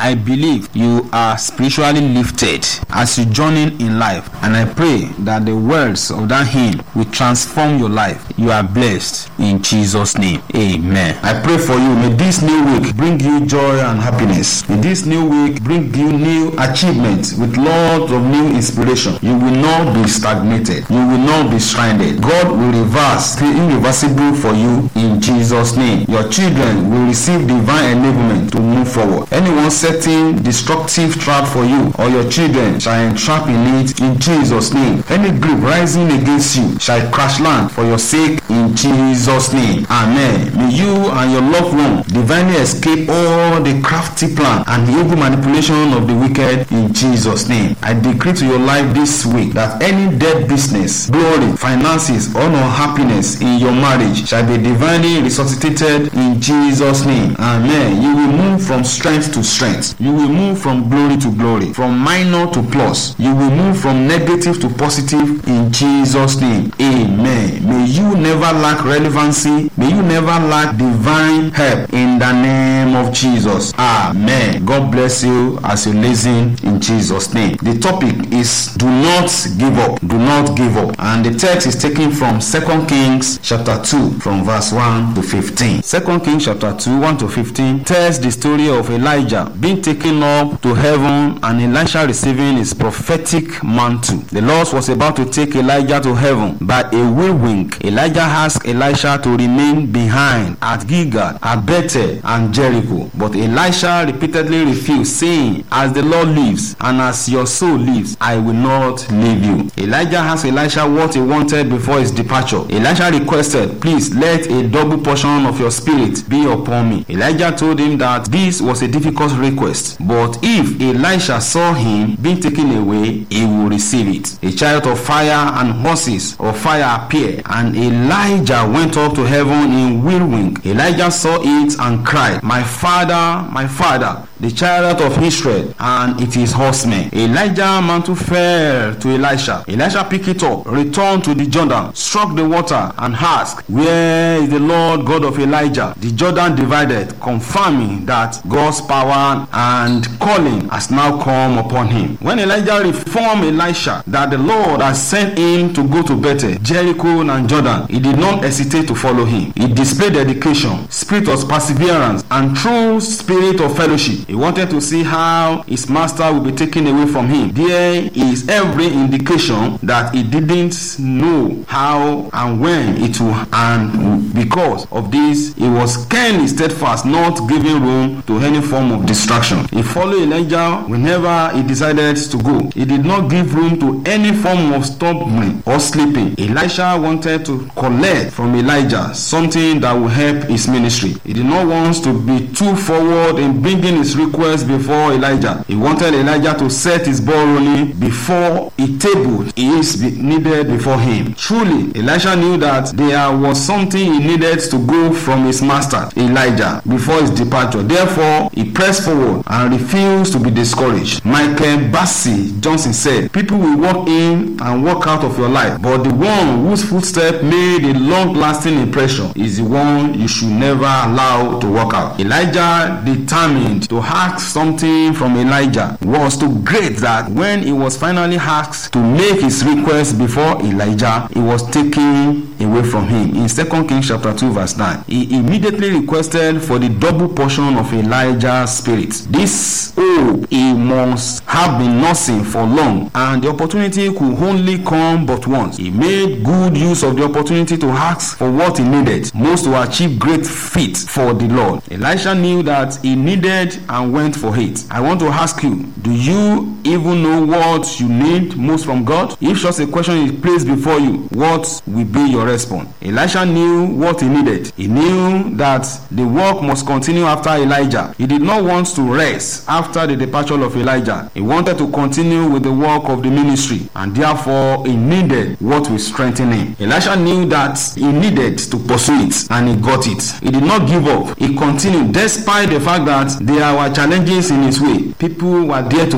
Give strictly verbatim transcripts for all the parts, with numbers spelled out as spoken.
I believe you are spiritually lifted as you journey in life, and I pray that the words of that hymn will transform your life. You are blessed in Jesus' name. Amen. I pray for you. May this new week bring you joy and happiness. May this new week bring you new achievements with lots of new inspiration. You will not be stagnated. You will not be stranded. God will reverse the irreversible for you in Jesus' name. Your children will receive divine enablement to move forward. Anyone setting destructive trap for you or your children shall entrap in it in Jesus' name. Any group rising against you shall crash land for your sake in Jesus' name. Amen. May you and your loved one divinely escape all the crafty plan and the evil manipulation of the wicked in Jesus' name. I decree to your life this week that any dead business, glory, finances, honor, happiness in your marriage shall be divinely resuscitated in Jesus' name. Amen. You will move from strength to strength. You will move from glory to glory, from minor to plus. You will move from negative to positive in Jesus' name. Amen. May you never lack relevancy. May you never lack divine help in the name of Jesus. Amen. God bless you as you listen in Jesus' name. The topic is do not give up. Do not give up. And the text is taken from Second Kings chapter two from verse one to fifteen. Second Kings chapter two, one to fifteen tells the story of Elijah being taken up to heaven and Elisha receiving his prophetic mantle. The Lord was about to take Elijah to heaven by a whirlwind. Elijah asked Elisha to remain behind at Gilgal, at Bethel, and Jericho. But Elisha repeatedly refused, saying, as the Lord lives and as your soul lives, I will not leave you. Elijah asked Elisha what he wanted before his departure. Elisha requested, please let a double portion of your spirit be upon me. Elijah told him that this was a difficult request, but if Elisha saw him being taken away, he will receive it. A chariot of fire and horses of fire appeared, and Elijah went up to heaven in whirlwind. Elijah saw it and cried, my father, my father, the chariot of Israel and it is horsemen. Elijah's mantle fell to Elisha. Elisha picked it up, returned to the Jordan, struck the water and asked, where is the Lord God of Elijah? The Jordan divided, confirming that God's power and calling has now come upon him. When Elijah informed Elisha that the Lord has sent him to go to Bethel, Jericho and Jordan, he did not hesitate to follow him. He displayed dedication, spirit of perseverance, and true spirit of fellowship. He wanted to see how his master will be taken away from him. There is every indication that he didn't know how and when it will, and because of this, he was keenly steadfast, not giving room to any form of distraction. He followed Elijah whenever he decided to go. He did not give room to any form of stumbling or sleeping. Elisha wanted to collect from Elijah something that will help his ministry. He did not want to be too forward in bringing his request before Elijah. He wanted Elijah to set his ball rolling before a table is needed before him. Truly, Elisha knew that there was something he needed to go from his master, Elijah, before his departure. Therefore, he pressed forward and refused to be discouraged. Michael Bassey Johnson said, people will walk in and walk out of your life, but the one whose footstep made a long-lasting impression is the one you should never allow to walk out. Elijah, determined to ask something from Elijah, was so great that when he was finally asked to make his request before Elijah, he was taken away from him. In Second Kings chapter two verse nine, he immediately requested for the double portion of Elijah's spirit. This oh he must have been nursing for long, and the opportunity could only come but once. He made good use of the opportunity to ask for what he needed most to achieve great feats for the Lord. Elisha knew that he needed and went for it. I want to ask you, do you even know what you need most from God? If such a question is placed before you, what will be your response? Elisha knew what he needed. He knew that the work must continue after Elijah. He did not want to rest after the departure of Elijah. He wanted to continue with the work of the ministry, and therefore he needed what will strengthen him. Elisha knew that he needed to pursue it, and he got it. He did not give up. He continued despite the fact that there were challenges in his way. People were there to confuse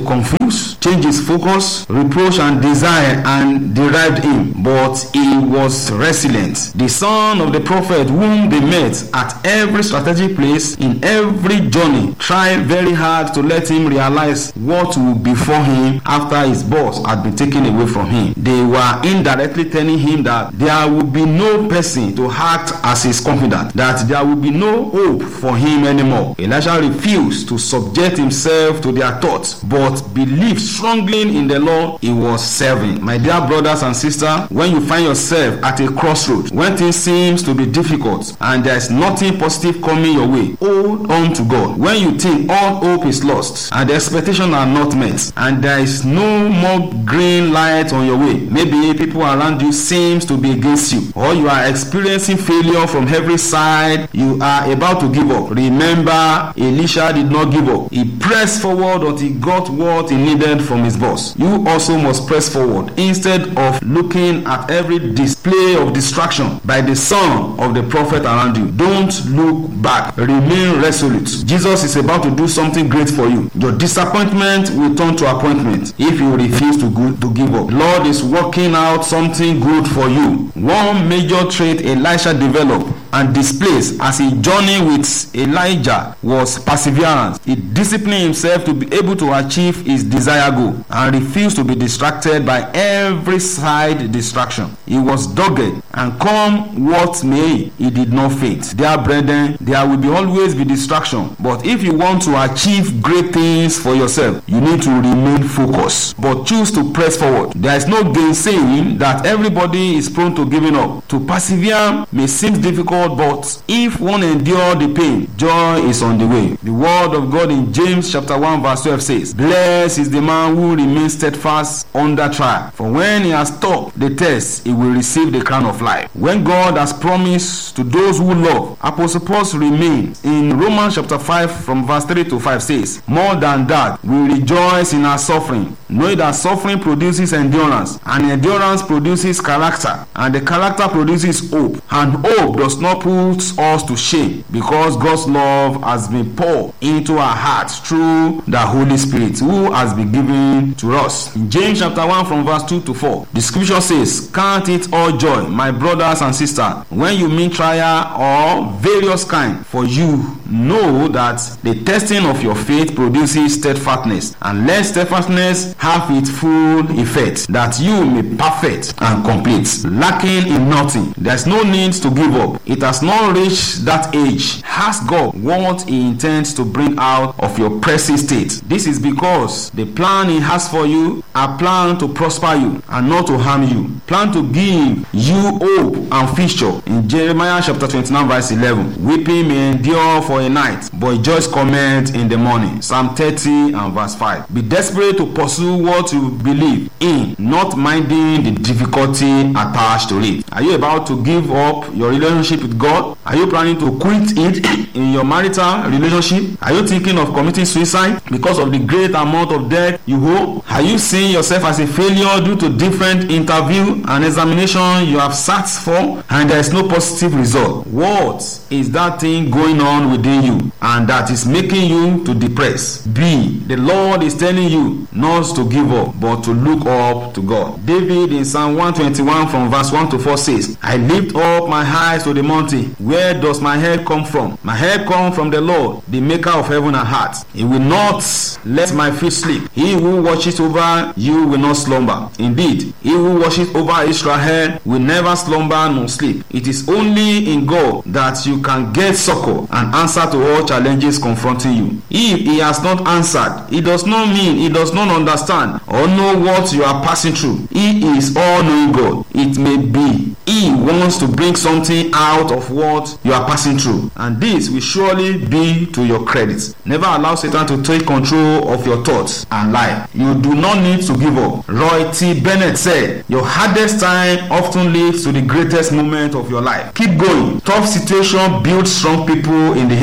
refused, changed his focus, reproach and desire and derived him, but he was resilient. The son of the prophet whom they met at every strategic place in every journey tried very hard to let him realize what would befall him after his boss had been taken away from him. They were indirectly telling him that there would be no person to act as his confidant, that there would be no hope for him anymore. Elisha refused to subject himself to their thoughts, but believed strongly in the Lord he was serving. My dear brothers and sisters, when you find yourself at a crossroads, when things seem to be difficult and there is nothing positive coming your way, hold on to God. When you think all hope is lost and the expectations are not met and there is no more green light on your way, maybe people around you seems to be against you, or you are experiencing failure from every side, you are about to give up. Remember, Elisha did not give up. He pressed forward until he got what he needed from his boss. You also must press forward instead of looking at every display of distraction by the son of the prophet around you. Don't look back. Remain resolute. Jesus is about to do something great for you. Your disappointment will turn to appointment if you refuse to, go, to give up. Lord is working out something good for you. One major trait Elisha developed and displays as he journeyed with Elijah was perseverance. He disciplined himself to be able to achieve his desired goal and refused to be distracted by every side distraction. He was dogged, and come what may, he did not faint. Dear brethren, there will be always be distraction, but if you want to achieve great things for yourself, you need to remain focused, but choose to press forward. There is no gainsaying that everybody is prone to giving up. To persevere may seem difficult, but if one endure the pain, joy is on the way. The word of God in James chapter one verse twelve says, blessed is the man who remains steadfast under trial, for when he has stopped the test, he will receive the crown of life. When God has promised to those who love, Apostle Paul remains. In Romans chapter five from verse three to five says, more than that, we rejoice in our suffering, knowing that suffering produces endurance, and endurance produces character, and the character produces hope, and hope does not put us to shame, because God's love has been poured into our hearts through the Holy Spirit who has been given to us. In James chapter one from verse two to four, the scripture says, count it all joy, my brothers and sisters, when you meet trial or various kind, for you know that the testing of your faith produces steadfastness, and let steadfastness have its full effect, that you may be perfect and complete, lacking in nothing. There is no need to give up. It has not reached that age. Ask God what he intends to bring out of your present state. This is because the plan he has for you are plan to prosper you and not to harm you, plan to give you hope and future. In Jeremiah chapter twenty-nine verse eleven, weeping may endure for a night, but joy cometh in the morning. Psalm thirty and verse five. Be desperate to pursue what you believe in, not minding the difficulty attached to it. Are you about to give up your relationship with God? Are you planning to quit it in your marital relationship? Are you thinking of committing suicide because of the great amount of debt you owe? Are you seeing yourself as a failure due to different interview and examination you have sat for and there is no positive result? What is that thing going on within you and that is making you to depress? B. The Lord is telling you not to give up, but to look up to God. David in Psalm one twenty-one from verse one to four says, I lift up my eyes to the mountain. Where does my help come from? My help comes from the Lord, the maker of heaven and earth. He will not let my feet sleep. He who watches over you will not slumber. Indeed, he who watches over Israel will never slumber nor sleep. It is only in God that you can get succor and answer to all challenges confronting you. If he has not answered, it does not mean he does not understand or know what you are passing through. He is all-knowing God. It may be he wants to bring something out of what you are passing through, and this will surely be to your credit. Never allow Satan to take control of your thoughts and life. You do not need to give up. Roy T. Bennett said, your hardest time often leads to the greatest moment of your life. Keep going. Tough situation builds strong people in the end. It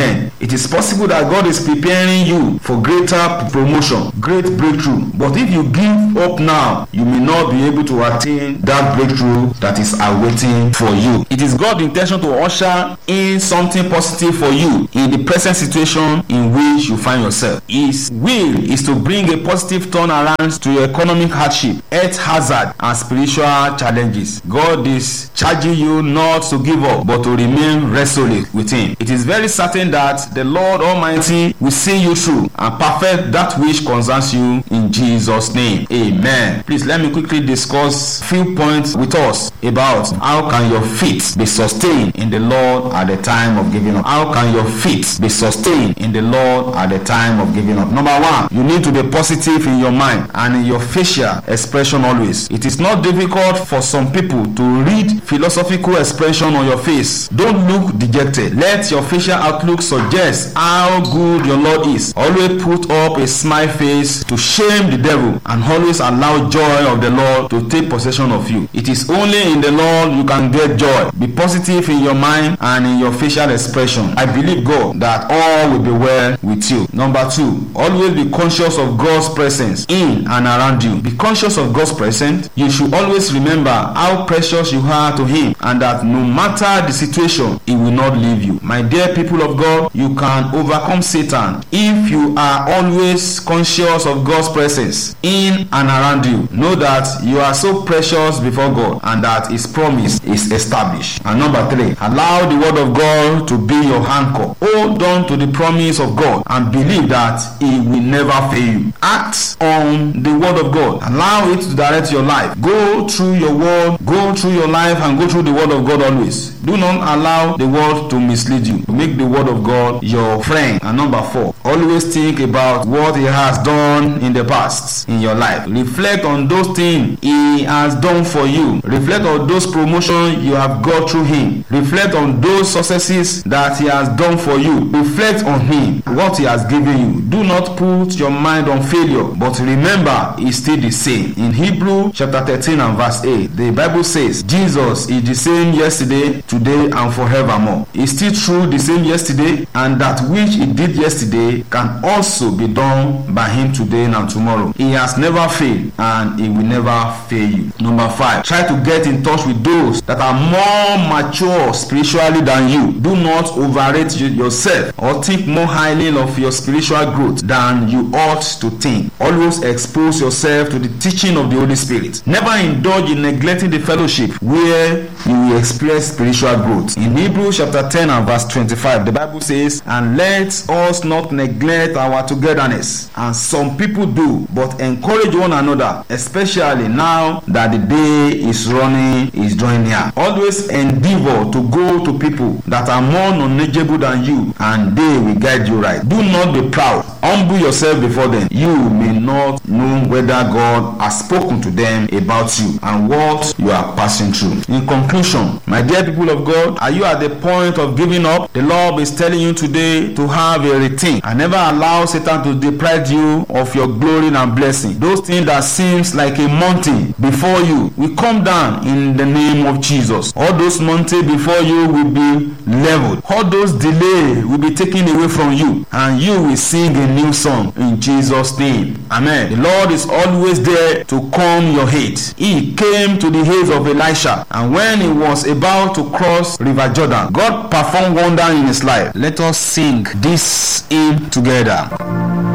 It is possible that God is preparing you for greater promotion, great breakthrough. But if you give up now, you may not be able to attain that breakthrough that is awaiting for you. It is God's intention to usher in something positive for you in the present situation in which you find yourself. His will is to bring a positive turnaround to your economic hardship, health hazard, and spiritual challenges. God is charging you not to give up, but to remain resolute with Him. It is very certain that the Lord Almighty will see you through and perfect that which concerns you in Jesus' name. Amen. Please let me quickly discuss a few points with us about how can your faith be sustained in the Lord at the time of giving up. How can your faith be sustained in the Lord at the time of giving up? Number one, you need to be positive in your mind and in your facial expression always. It is not difficult for some people to read philosophical expression on your face. Don't look dejected. Let your facial outlook suggest how good your Lord is. Always put up a smile face to shame the devil, and always allow joy of the Lord to take possession of you. It is only in the Lord you can get joy. Be positive in your mind and in your facial expression. I believe God that all will be well with you. Number two, always be conscious of God's presence in and around you. Be conscious of God's presence. You should always remember how precious you are to Him, and that no matter the situation, He will not leave you. My dear people of God, you can overcome Satan if you are always conscious of God's presence in and around you. Know that you are so precious before God, and that His promise is established. And number three, allow the word of God to be your anchor. Hold on to the promise of God and believe that He will never fail you. Act on the word of God. Allow it to direct your life. Go through your word, go through your life, and go through the word of God always. Do not allow the word to mislead you. Make the word of God your friend. And number four, always think about what He has done in the past in your life. Reflect on those things He has done for you. Reflect on those promotions you have got through Him. Reflect on those successes that He has done for you. Reflect on Him, what He has given you. Do not put your mind on failure, but remember He is still the same. In Hebrews chapter thirteen and verse eight, the Bible says Jesus is the same yesterday, today, and forevermore. He is still true the same yesterday, and that which He did yesterday can also be done by Him today and tomorrow. He has never failed, and He will never fail you. Number five, try to get in touch with those that are more mature spiritually than you. Do not overrate yourself or think more highly of your spiritual growth than you ought to think. Always expose yourself to the teaching of the Holy Spirit. Never indulge in neglecting the fellowship where you will experience spiritual growth. In Hebrews chapter ten and verse twenty-five, the Bible says, "And let us not neglect our togetherness, and some people do, but encourage one another, especially now that the day is running, is drawing near." Always endeavor to go to people that are more knowledgeable than you, and they will guide you right. Do not be proud. Humble yourself before them. You may not know whether God has spoken to them about you and what you are passing through. In conclusion, my dear people of God, are you at the point of giving up? The Lord is telling you today to have a rethink and never allow Satan to deprive you of your glory and blessing. Those things that seems like a mountain before you will come down in the name of Jesus. All those mountains before you will be leveled. All those delays will be taken away from you, and you will sing a new song in Jesus' name. Amen. The Lord is always there to calm your hate. He came to the aid of Elisha, and when he was about to cross River Jordan, God performed wonder in his life. Let us sing this hymn together.